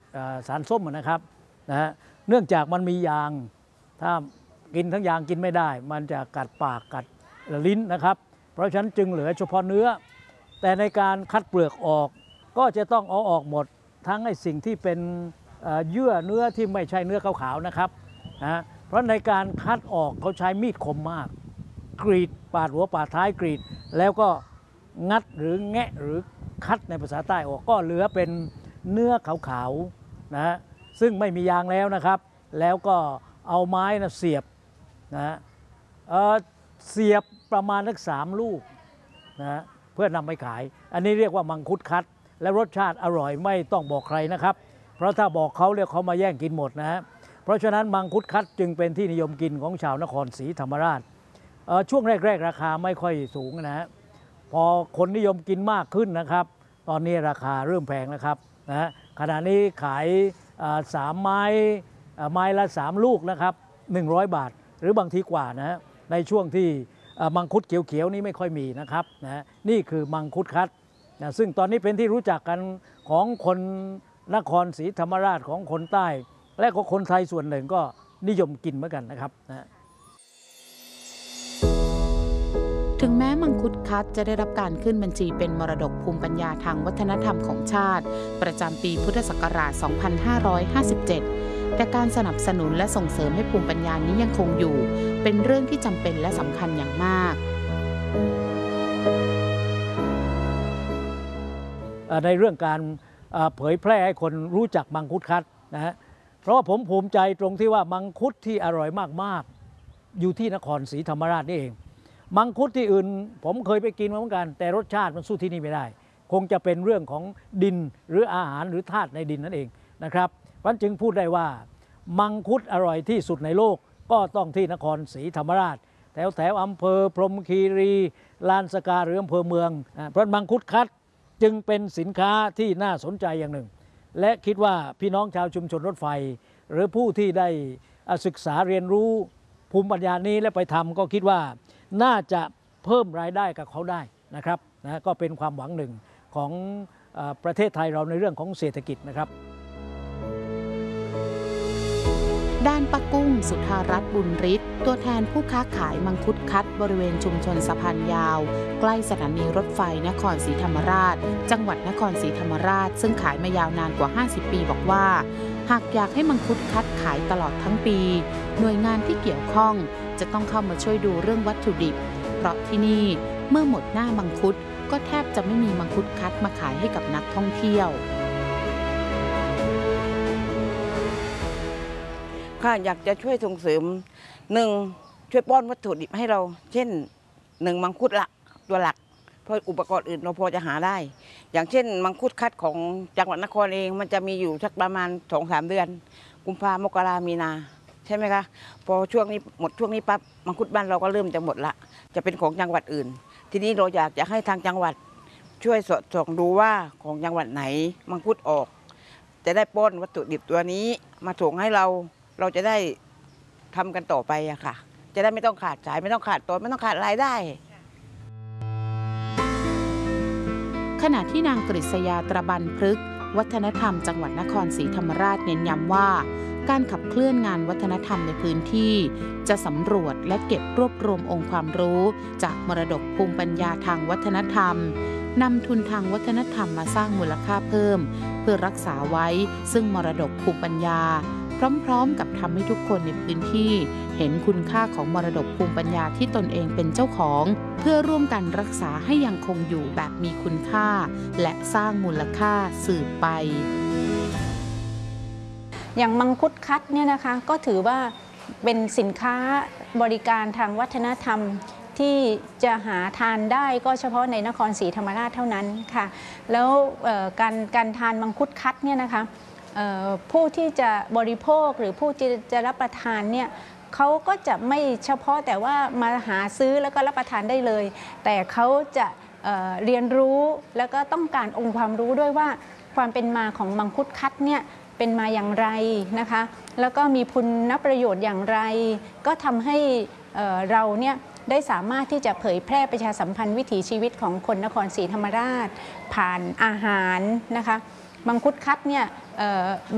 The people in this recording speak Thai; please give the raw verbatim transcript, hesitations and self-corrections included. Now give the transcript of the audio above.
สารส้มนะครับนะฮะเนื่องจากมันมียางถ้ากินทั้งยางกินไม่ได้มันจะกัดปากกัดลิ้นนะครับเพราะฉะนั้นจึงเหลือเฉพาะเนื้อแต่ในการคัดเปลือกออกก็จะต้องเอาออกหมดทั้งไอ้สิ่งที่เป็นเยื่อเนื้อที่ไม่ใช่เนื้อขาวๆนะครับนะเพราะในการคัดออกเขาใช้มีดคมมากกรีดปาดหัวปาดท้ายกรีดแล้วก็งัดหรือแงะหรือคัดในภาษาใต้ออกก็เหลือเป็นเนื้อขาวๆนะซึ่งไม่มียางแล้วนะครับแล้วก็เอาไม้นะเสียบนะเอ่อเสียบประมาณสักสามลูกนะเพื่อนำไปขายอันนี้เรียกว่ามังคุดคัดและรสชาติอร่อยไม่ต้องบอกใครนะครับเพราะถ้าบอกเขาเรียกเขามาแย่งกินหมดนะฮะเพราะฉะนั้นมังคุดคัดจึงเป็นที่นิยมกินของชาวนครศรีธรรมราชช่วงแรกๆราคาไม่ค่อยสูงนะฮะพอคนนิยมกินมากขึ้นนะครับตอนนี้ราคาเริ่มแพงนะครับนะฮะขณะนี้ขายสามไม้ไม้ละสามลูกนะครับหนึ่งร้อยบาทหรือบางทีกว่านะฮะในช่วงที่มังคุดเขียวๆนี้ไม่ค่อยมีนะครับนะนี่คือมังคุดคัดนะซึ่งตอนนี้เป็นที่รู้จักกันของคนนครศรีธรรมราชของคนใต้และก็คนไทยส่วนหนึ่งก็นิยมกินเหมือนกันนะครับนะถึงแม้มังคุดคัดจะได้รับการขึ้นบัญชีเป็นมรดกภูมิปัญญาทางวัฒนธรรมของชาติประจำปีพุทธศักราช สองพันห้าร้อยห้าสิบเจ็ด แต่การสนับสนุนและส่งเสริมให้ภูมิปัญญานี้ยังคงอยู่เป็นเรื่องที่จำเป็นและสำคัญอย่างมากในเรื่องการเผยแพร่ให้คนรู้จักมังคุดคัดนะฮะเพราะว่าผมภูมิใจตรงที่ว่ามังคุดที่อร่อยมากๆอยู่ที่นครศรีธรรมราชนี่เองมังคุดที่อื่นผมเคยไปกินมาเหมือนกันแต่รสชาติมันสู้ที่นี่ไม่ได้คงจะเป็นเรื่องของดินหรืออาหารหรือธาตุในดินนั่นเองนะครับเพราะจึงพูดได้ว่ามังคุดอร่อยที่สุดในโลกก็ต้องที่นครศรีธรรมราชแถวแถวอำเภอพรหมคีรีลานสกาหรืออำเภอเมืองเพราะมังคุดคัดจึงเป็นสินค้าที่น่าสนใจอย่างหนึ่งและคิดว่าพี่น้องชาวชุมชนรถไฟหรือผู้ที่ได้ศึกษาเรียนรู้ภูมิปัญญานี้และไปทำก็คิดว่าน่าจะเพิ่มรายได้กับเขาได้นะครับนะก็เป็นความหวังหนึ่งของประเทศไทยเราในเรื่องของเศรษฐกิจนะครับด้านป้ากุ้งสุธารัตน์บุญฤทธิ์ตัวแทนผู้ค้าขายมังคุดคัดบริเวณชุมชนสะพานยาวใกล้สถานีรถไฟนครศรีธรรมราชจังหวัดนครศรีธรรมราชซึ่งขายมายาวนานกว่าห้าสิบปีบอกว่าหากอยากให้มังคุดคัดขายตลอดทั้งปีหน่วยงานที่เกี่ยวข้องจะต้องเข้ามาช่วยดูเรื่องวัตถุดิบเพราะที่นี่เมื่อหมดหน้ามังคุดก็แทบจะไม่มีมังคุดคัดมาขายให้กับนักท่องเที่ยวค่ะอยากจะช่วยส่งเสริมหนึ่งช่วยป้อนวัตถุดิบให้เราเช่นหนึ่งมังคุดละตัวหลักเพราะอุปกรณ์อื่นเราพอจะหาได้อย่างเช่นมังคุดคัดของจังหวัดนครเองมันจะมีอยู่สักประมาณสองสามเดือนกุมภามกรามีนาใช่ไหมคะพอช่วงนี้หมดช่วงนี้ปั๊บมังคุดบ้านเราก็เริ่มจะหมดละจะเป็นของจังหวัดอื่นทีนี้เราอยากจะให้ทางจังหวัดช่วยสอดส่องดูว่าของจังหวัดไหนมังคุดออกจะได้ป้อนวัตถุดิบตัวนี้มาส่งให้เราเราจะได้ทำกันต่อไปอะค่ะจะได้ไม่ต้องขาดสายไม่ต้องขาดตัวไม่ต้องขาดรายได้ขณะที่นางกฤษยาตระบันพฤกษ์วัฒนธรรมจังหวัดนครศรีธรรมราชเน้นย้ำว่าการขับเคลื่อนงานวัฒนธรรมในพื้นที่จะสำรวจและเก็บรวบรวมองค์ความรู้จากมรดกภูมิปัญญาทางวัฒนธรรมนำทุนทางวัฒนธรรมมาสร้างมูลค่าเพิ่มเพื่อรักษาไว้ซึ่งมรดกภูมิปัญญาพร้อมๆกับทำให้ทุกคนในพื้นที่เห็นคุณค่าของมรดกภูมิปัญญาที่ตนเองเป็นเจ้าของเพื่อร่วมกันรักษาให้ยังคงอยู่แบบมีคุณค่าและสร้างมูลค่าสืบไปอย่างมังคุดคัดเนี่ยนะคะก็ถือว่าเป็นสินค้าบริการทางวัฒนธรรมที่จะหาทานได้ก็เฉพาะในนครศรีธรรมราชเท่านั้นค่ะแล้วการการทานมังคุดคัดเนี่ยนะคะผู้ที่จะบริโภคหรือผู้ที่จะรับประทานเนี่ยเขาก็จะไม่เฉพาะแต่ว่ามาหาซื้อแล้วก็รับประทานได้เลยแต่เขาจะเอ่อเรียนรู้แล้วก็ต้องการองค์ความรู้ด้วยว่าความเป็นมาของมังคุดคัดเนี่ยเป็นมาอย่างไรนะคะแล้วก็มีคุณประโยชน์อย่างไรก็ทำให้เอ่อเราเนี่ยได้สามารถที่จะเผยแพร่ประชาสัมพันธ์วิถีชีวิตของคนนครศรีธรรมราชผ่านอาหารนะคะมังคุดคัดเนี่ย